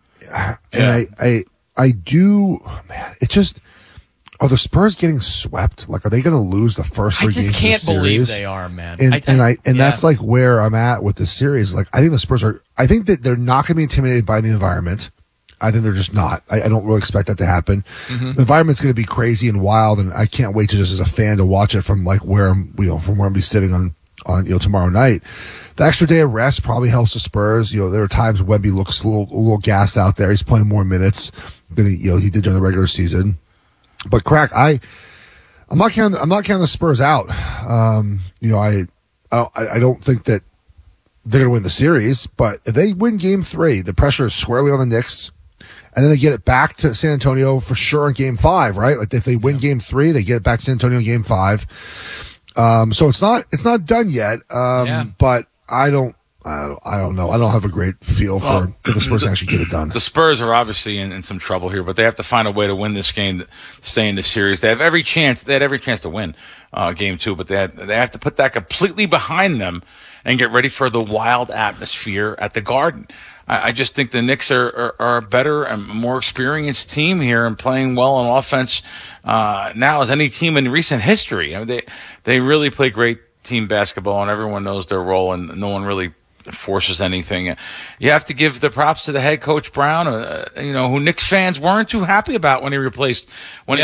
And I do, man, it just, are the Spurs getting swept? Are they going to lose the first 3 games of the series? I just can't believe they are, man. And that's where I'm at with this series. I think the Spurs I think that they're not going to be intimidated by the environment. I think they're just not. I don't really expect that to happen. Mm-hmm. The environment's going to be crazy and wild, and I can't wait to just as a fan to watch it from where I'm be sitting on tomorrow night. The extra day of rest probably helps the Spurs. There are times Wemby looks a little gassed out there. He's playing more minutes than he did during the regular season. But I'm not counting the Spurs out. I don't think that they're going to win the series, but if they win game 3, the pressure is squarely on the Knicks. And then they get it back to San Antonio for sure in game 5, right? If they win game 3, they get it back to San Antonio in game 5. So it's not done yet. But I don't I don't know. I don't have a great feel for if the Spurs actually get it done. The Spurs are obviously in some trouble here, but they have to find a way to win this game, to stay in the series. They have every chance. They had every chance to win game 2, but they have to put that completely behind them and get ready for the wild atmosphere at the Garden. I just think the Knicks are a better and more experienced team here and playing well on offense now as any team in recent history. I mean, they really play great team basketball, and everyone knows their role, and no one really forces anything. You have to give the props to the head coach Brown, who Knicks fans weren't too happy about when he replaced Tom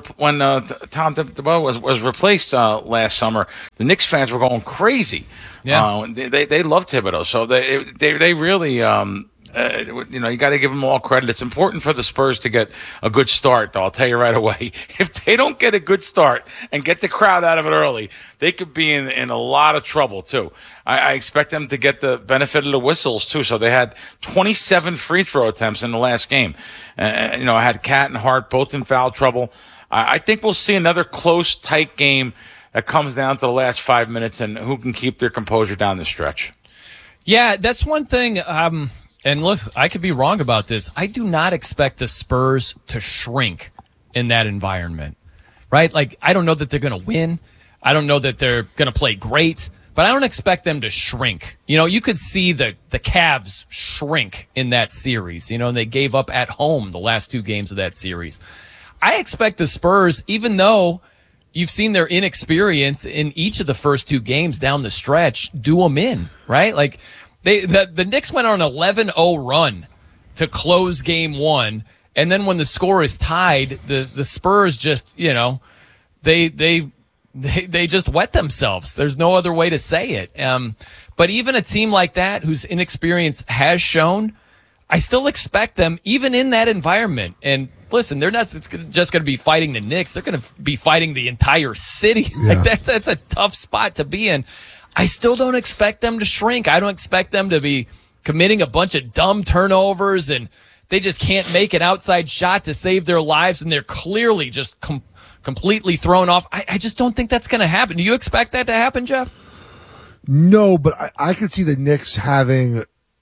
Thibodeau was replaced last summer. The Knicks fans were going crazy. Yeah, they love Thibodeau, so they really. You got to give them all credit. It's important for the Spurs to get a good start, though. I'll tell you right away. If they don't get a good start and get the crowd out of it early, they could be in a lot of trouble, too. I expect them to get the benefit of the whistles, too. So they had 27 free throw attempts in the last game. I had Cat and Hart both in foul trouble. I think we'll see another close, tight game that comes down to the last 5 minutes and who can keep their composure down the stretch. Yeah, that's one thing. And look, I could be wrong about this. I do not expect the Spurs to shrink in that environment, right? Like, I don't know that they're going to win. I don't know that they're going to play great, but I don't expect them to shrink. You could see the Cavs shrink in that series, and they gave up at home the last 2 games of that series. I expect the Spurs, even though you've seen their inexperience in each of the first 2 games down the stretch, do them in, right? Like, the Knicks went on an 11-0 run to close game 1, and then when the score is tied, the Spurs just, they just wet themselves. There's no other way to say it. But even a team like that, whose inexperience has shown, I still expect them, even in that environment. And listen, they're not just going to be fighting the Knicks. They're going to be fighting the entire city. Yeah. Like that's a tough spot to be in. I still don't expect them to shrink. I don't expect them to be committing a bunch of dumb turnovers and they just can't make an outside shot to save their lives, and they're clearly just completely thrown off. I just don't think that's going to happen. Do you expect that to happen, Jeff? No, but I could see the Knicks having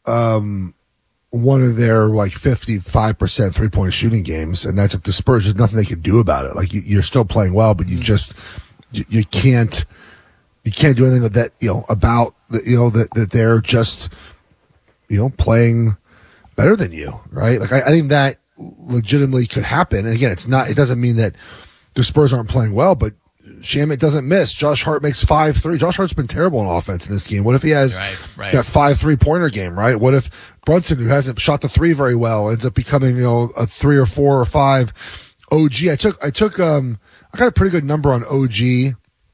one of their 55% three-point shooting games, and that's if the Spurs, there's nothing they can do about it. Like, you're still playing well, but you just you can't do anything that about that they're just playing better than you, right? Like, I think that legitimately could happen. And again, it doesn't mean that the Spurs aren't playing well, but Shamet doesn't miss. Josh Hart makes 5 3. Josh Hart's been terrible on offense in this game. What if he has that 5 3-pointer game, right? What if Brunson, who hasn't shot the 3 very well, ends up becoming a 3 or 4 or 5 OG? I got a pretty good number on OG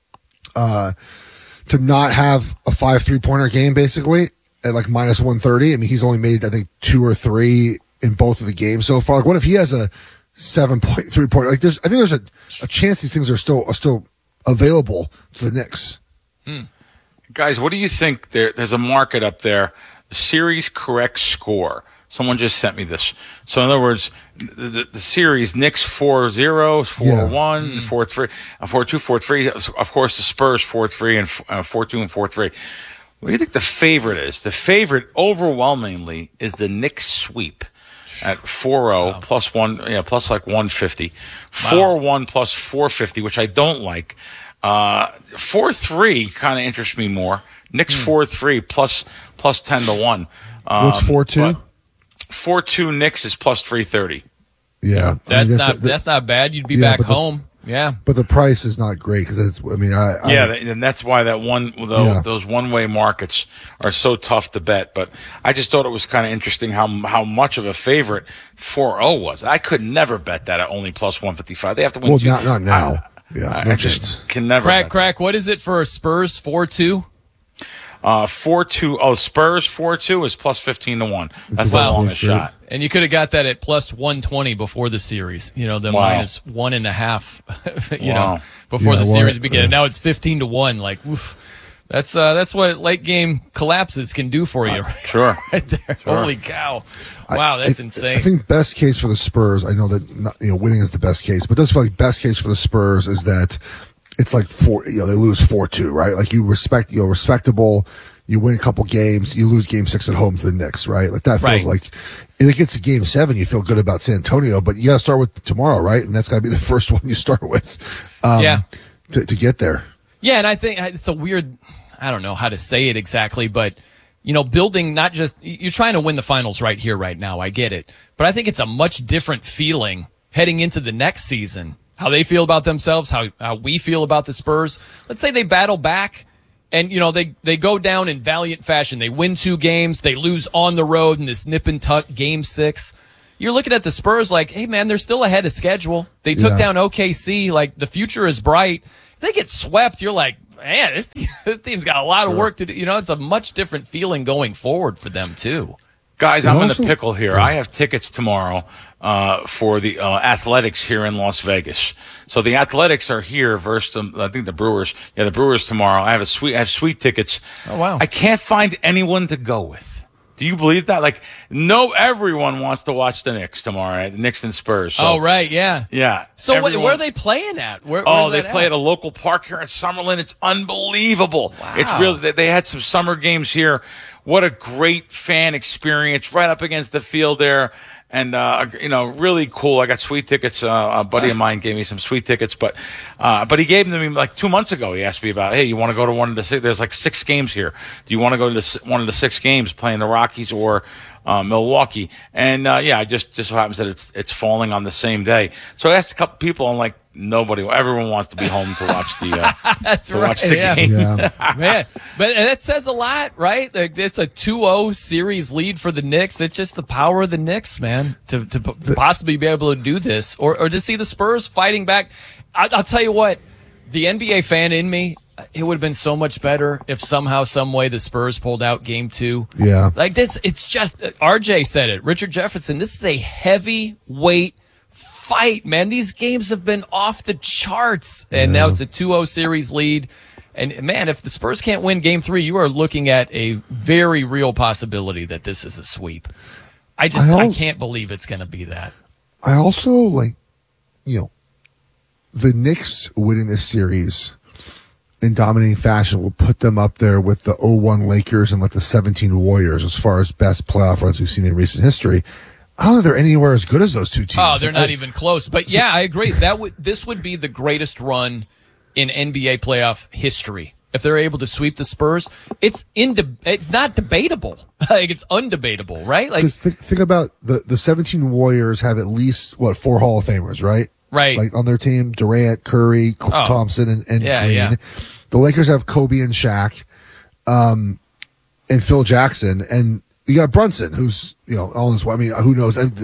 to not have a 5 3-pointer game, basically, at minus 130. I mean, he's only made, I think, 2 or 3 in both of the games so far. Like, what if he has a 7.3-pointer? Like, I think there's a chance these things are still available to the Knicks. Guys, what do you think? There's a market up there. The series correct score. Someone just sent me this. So in other words, the series, Knicks 4-0, 4-1, 4-3, 4-2, 4-3. Of course, the Spurs 4-3 and 4-2 and 4-3. What do you think the favorite is? The favorite overwhelmingly is the Knicks sweep at 4-0 plus 150. 4-1 plus 450, which I don't like. 4-3 kind of interests me more. Knicks 4-3 plus 10 to 1. What's 4-2? 4-2 Knicks is plus 330. Yeah, that's not bad. You'd be back home. Yeah, but the price is not great because and that's why those one-way markets are so tough to bet. But I just thought it was kind of interesting how much of a favorite 4-0 was. I could never bet that at only plus 155. They have to win. Well, not now. I just can never. Crack. What is it for Spurs 4-2? 4-2. Oh, Spurs 4-2 is plus 15 to 1. That's the longest shot. And you could have got that at plus 120 before the series. Minus 1.5. Before the series began. Now it's 15 to 1. Like, oof. That's what late game collapses can do for you. Sure. Right there. Sure. Holy cow. Wow, that's insane. I think best case for the Spurs, I know that winning is the best case, but it does feel like best case for the Spurs is that it's like they lose 4-2, right? Like, respectable, You win a couple games, you lose game 6 at home to the Knicks, right? Like that feels Right. like if it gets to game 7, you feel good about San Antonio, but you got to start with tomorrow, right? And that's got to be the first one you start with, to get there. Yeah, and I think it's a weird, I don't know how to say it exactly, but, building not just, you're trying to win the finals right here, right now. I get it. But I think it's a much different feeling heading into the next season. How they feel about themselves, how we feel about the Spurs. Let's say they battle back and, they go down in valiant fashion. They win 2 games. They lose on the road in this nip and tuck game 6. You're looking at the Spurs like, hey, man, they're still ahead of schedule. They took down OKC. Like, the future is bright. If they get swept, you're like, man, this team's got a lot of work to do. It's a much different feeling going forward for them, too. Guys, I'm in the pickle here. I have tickets tomorrow for the Athletics here in Las Vegas. So the Athletics are here versus I think the Brewers. Yeah, the Brewers tomorrow. I have sweet tickets. Oh wow! I can't find anyone to go with. Do you believe that? Like, everyone wants to watch the Knicks tomorrow night, the Knicks and Spurs. So, oh right, yeah, yeah. So where are they playing at? Where's they play at a local park here in Summerlin. It's unbelievable. Wow. It's really they had some summer games here. What a great fan experience right up against the field there. And, really cool. I got sweet tickets. A buddy of mine gave me some sweet tickets, but he gave them to me like 2 months ago. He asked me about, hey, you want to go to one of the 6? There's like 6 games here. Do you want to go to one of the 6 games playing the Rockies or Milwaukee? And, it just so happens that it's falling on the same day. So I asked a couple people and like, everyone wants to be home to watch the, watch the game. Yeah. Man, but that says a lot, right? Like, it's a 2-0 series lead for the Knicks. It's just the power of the Knicks, man, to possibly be able to do this or to see the Spurs fighting back. I'll tell you what, the NBA fan in me, it would have been so much better if somehow, some way the Spurs pulled out game 2. Yeah. Like this, it's just, RJ said it, Richard Jefferson, this is a heavyweight fight, man. These games have been off the charts, and now it's a 2-0 series lead. And man, if the Spurs can't win game 3, you are looking at a very real possibility that this is a sweep. I can't believe it's going to be that. I also the Knicks winning this series in dominating fashion will put them up there with the 0-1 Lakers and like the 17 Warriors as far as best playoff runs we've seen in recent history. I don't think they're anywhere as good as those 2 teams. Oh, they're not even close. But yeah, I agree. This would be the greatest run in NBA playoff history if they're able to sweep the Spurs. It's not debatable. Like, it's undebatable, right? Like, think about the 17 Warriors have at least 4 Hall of Famers, right? Right. Like on their team, Durant, Curry, Thompson, and Green. Yeah. The Lakers have Kobe and Shaq, and Phil Jackson, and you got Brunson, who's, all this, I mean, who knows? The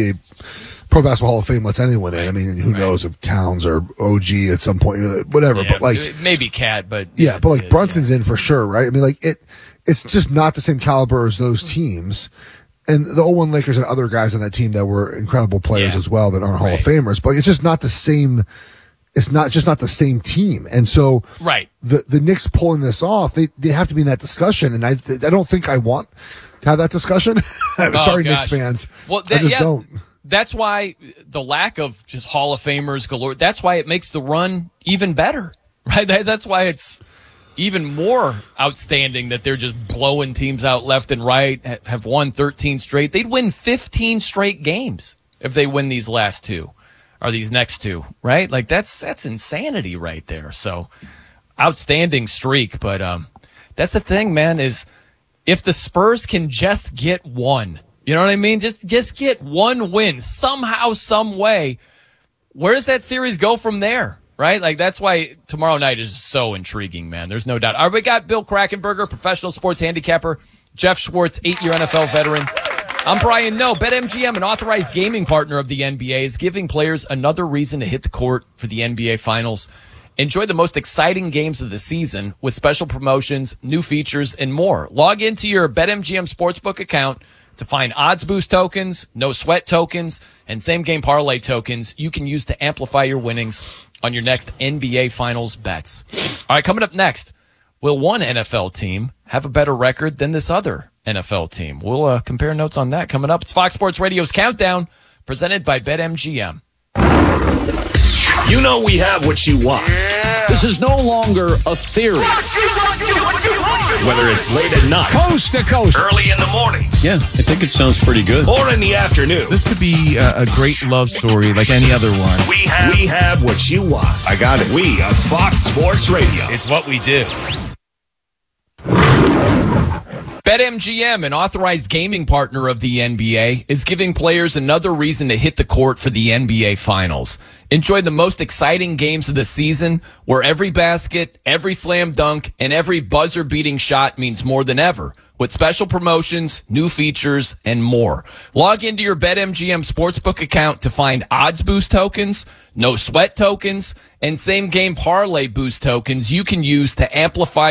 NBA Pro Basketball Hall of Fame lets anyone in. I mean, who knows if Towns or OG at some point, whatever. Yeah, but like, maybe Cat, but but like Brunson's in for sure, right? I mean, like it's just not the same caliber as those teams. And the 0-1 Lakers and other guys on that team that were incredible players as well that aren't Hall of Famers, but it's just not the same. It's not the same team. And so the Knicks pulling this off, they have to be in that discussion. And I don't think I want to have that discussion. I'm sorry, Knicks fans. Well, I just don't. That's why the lack of just Hall of Famers galore, that's why it makes the run even better, right? That's why it's even more outstanding that they're just blowing teams out left and right, have won 13 straight. They'd win 15 straight games if they win these last 2 or these next 2, right? Like, that's insanity right there. So, outstanding streak. But that's the thing, man, is if the Spurs can just get one, you know what I mean? Just get one win somehow, some way. Where does that series go from there? Right? Like, that's why tomorrow night is so intriguing, man. There's no doubt. All right, we got Bill Krackomberger, professional sports handicapper. Jeff Schwartz, 8-year NFL veteran. I'm Brian Noe. BetMGM, an authorized gaming partner of the NBA, is giving players another reason to hit the court for the NBA Finals. Enjoy the most exciting games of the season with special promotions, new features, and more. Log into your BetMGM Sportsbook account to find odds boost tokens, no sweat tokens, and same game parlay tokens you can use to amplify your winnings on your next NBA Finals bets. All right, coming up next, will one NFL team have a better record than this other NFL team? We'll compare notes on that coming up. It's Fox Sports Radio's Countdown, presented by BetMGM. You know we have what you want. This is no longer a theory. Whether it's late at night, coast to coast, early in the mornings, yeah, I think it sounds pretty good. Or in the afternoon. This could be a great love story like any other one. We have what you want. I got it. We are Fox Sports Radio. It's what we do. BetMGM, an authorized gaming partner of the NBA, is giving players another reason to hit the court for the NBA Finals. Enjoy the most exciting games of the season, where every basket, every slam dunk, and every buzzer-beating shot means more than ever, with special promotions, new features, and more. Log into your BetMGM Sportsbook account to find odds boost tokens, no sweat tokens, and same game parlay boost tokens you can use to amplify